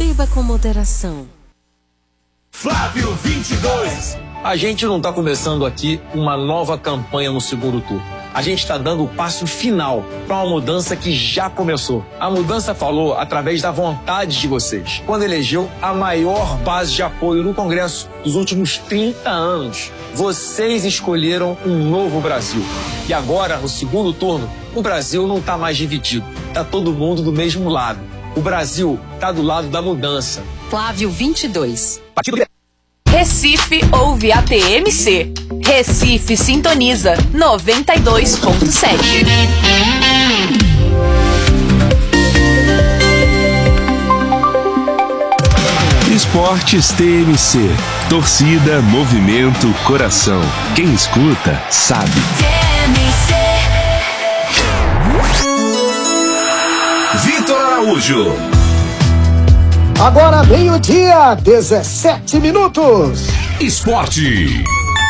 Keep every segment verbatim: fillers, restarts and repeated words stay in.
Beba com moderação. Flávio vinte e dois. A gente não está começando aqui uma nova campanha no segundo turno. A gente está dando o passo final para uma mudança que já começou. A mudança falou através da vontade de vocês, quando elegeu a maior base de apoio no Congresso dos últimos trinta anos. Vocês escolheram um novo Brasil. E agora, no segundo turno, o Brasil não está mais dividido. Está todo mundo do mesmo lado. O Brasil está do lado da mudança. Flávio vinte e dois. Partido de... Recife ouve a T M C. Recife sintoniza noventa e dois ponto sete. Esportes T M C. Torcida, movimento, coração. Quem escuta, sabe. T M C. Vitor Araújo. Agora meio-dia, dezessete minutos. Esporte.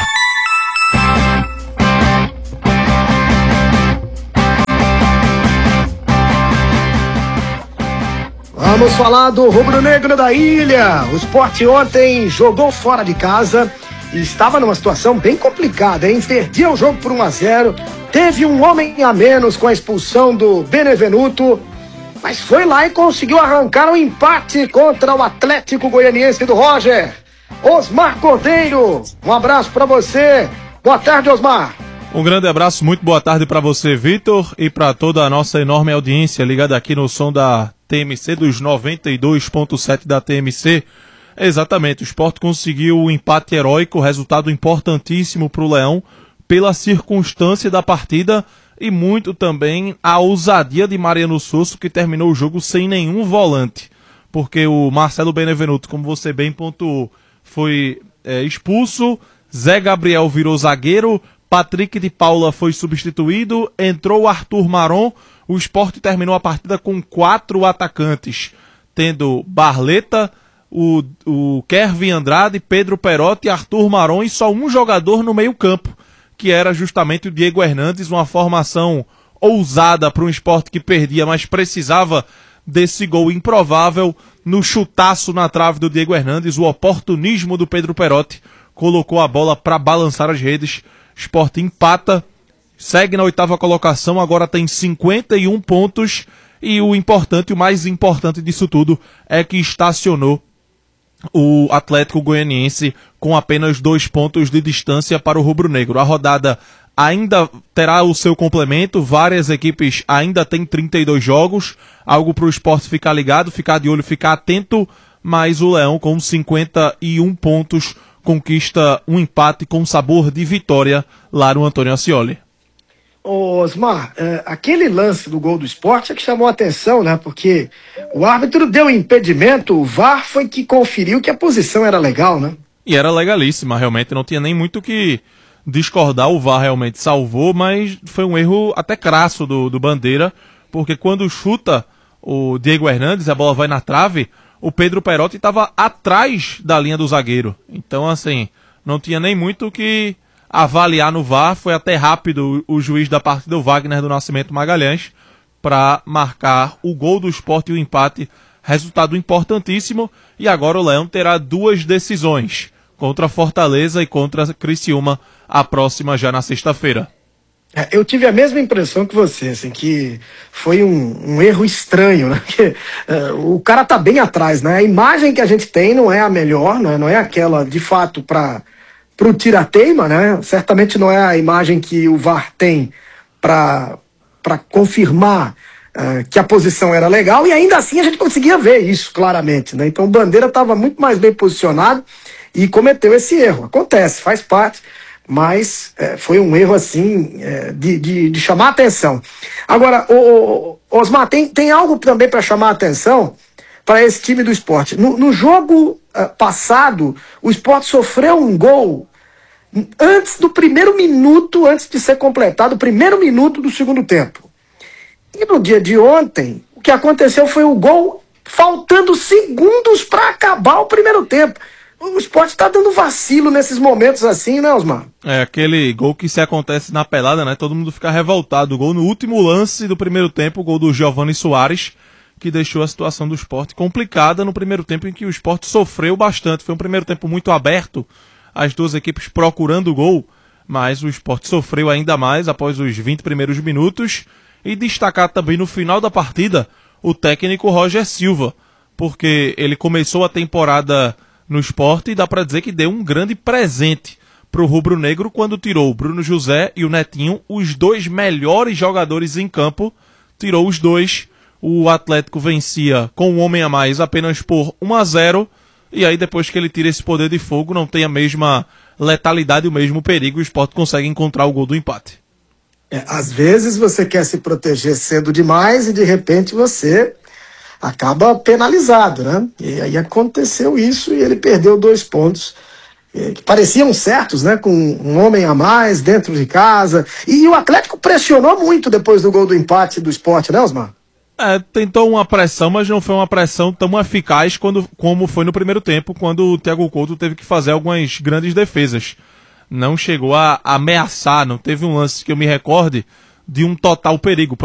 Vamos falar do rubro-negro da ilha. O Sport ontem jogou fora de casa e estava numa situação bem complicada, hein? Perdia o jogo por um a zero, teve um homem a menos com a expulsão do Benevenuto, mas foi lá e conseguiu arrancar um empate contra o Atlético Goianiense do Roger. Osmar Cordeiro, um abraço para você. Boa tarde, Osmar. Um grande abraço, muito boa tarde para você, Vitor, e para toda a nossa enorme audiência ligada aqui no som da T M C, dos noventa e dois ponto sete da T M C. Exatamente, o Sport conseguiu um empate heróico, resultado importantíssimo para o Leão, pela circunstância da partida e muito também a ousadia de Mariano Sosso, que terminou o jogo sem nenhum volante, porque o Marcelo Benevenuto, como você bem pontuou, foi é, expulso, Zé Gabriel virou zagueiro, Patrick de Paula foi substituído, entrou o Arthur Maron. O Sport terminou a partida com quatro atacantes, tendo Barleta, o, o Kervin Andrade, Pedro Perotti, Arthur Maron e só um jogador no meio campo, que era justamente o Diego Hernandes, uma formação ousada para um Sport que perdia, mas precisava desse gol improvável. No chutaço na trave do Diego Hernandes, o oportunismo do Pedro Perotti colocou a bola para balançar as redes. Sport empata, segue na oitava colocação, agora tem cinquenta e um pontos, e o importante, o mais importante disso tudo, é que estacionou o Atlético Goianiense com apenas dois pontos de distância para o rubro-negro. A rodada ainda terá o seu complemento, várias equipes ainda têm trinta e dois jogos, algo para o Sport ficar ligado, ficar de olho, ficar atento, mas o Leão com cinquenta e um pontos conquista um empate com sabor de vitória lá no Antônio Ascioli. Ô, Osmar, é, aquele lance do gol do Sport é que chamou a atenção, né? Porque o árbitro deu impedimento, o V A R foi que conferiu que a posição era legal, né? E era legalíssima, realmente, não tinha nem muito que discordar, o V A R realmente salvou, mas foi um erro até crasso do, do Bandeira, porque quando chuta o Diego Hernandes, a bola vai na trave, o Pedro Perotti estava atrás da linha do zagueiro. Então, assim, não tinha nem muito o que avaliar no V A R. Foi até rápido o juiz da partida, o Wagner do Nascimento Magalhães, para marcar o gol do Sport e o empate. Resultado importantíssimo. E agora o Leão terá duas decisões, contra Fortaleza e contra Criciúma, a próxima já na sexta-feira. É, eu tive a mesma impressão que você, assim, que foi um, um erro estranho, né? Porque, uh, o cara tá bem atrás, né? A imagem que a gente tem não é a melhor, né? Não é aquela, de fato, para o tira-teima, né? Certamente não é a imagem que o V A R tem para confirmar uh, que a posição era legal, e ainda assim a gente conseguia ver isso claramente, né? Então o Bandeira estava muito mais bem posicionado e cometeu esse erro. Acontece, faz parte. Mas é, foi um erro assim é, de, de, de chamar a atenção. Agora, o, o Osmar, tem, tem algo também para chamar a atenção para esse time do Sport. No, no jogo uh, passado, o Sport sofreu um gol antes do primeiro minuto, antes de ser completado, o primeiro minuto do segundo tempo. E no dia de ontem, o que aconteceu foi o gol faltando segundos para acabar o primeiro tempo. O Sport tá dando vacilo nesses momentos assim, né, Osmar? É, aquele gol que se acontece na pelada, né? Todo mundo fica revoltado. O gol no último lance do primeiro tempo, o gol do Giovani Soares, que deixou a situação do Sport complicada no primeiro tempo, em que o Sport sofreu bastante. Foi um primeiro tempo muito aberto, as duas equipes procurando o gol, mas o Sport sofreu ainda mais após os vinte primeiros minutos. E destacar também no final da partida o técnico Roger Silva, porque ele começou a temporada no Sport e dá para dizer que deu um grande presente para o rubro-negro quando tirou o Bruno José e o Netinho, os dois melhores jogadores em campo, tirou os dois. O Atlético vencia com um homem a mais apenas por um a zero, e aí depois que ele tira esse poder de fogo, não tem a mesma letalidade e o mesmo perigo, o Sport consegue encontrar o gol do empate. É, às vezes você quer se proteger cedo demais e de repente você acaba penalizado, né? E aí aconteceu isso e ele perdeu dois pontos que pareciam certos, né? Com um homem a mais dentro de casa. E o Atlético pressionou muito depois do gol do empate do Sport, né, Osmar? É, tentou uma pressão, mas não foi uma pressão tão eficaz quando, como foi no primeiro tempo, quando o Thiago Couto teve que fazer algumas grandes defesas. Não chegou a ameaçar, não teve um lance que eu me recorde de um total perigo.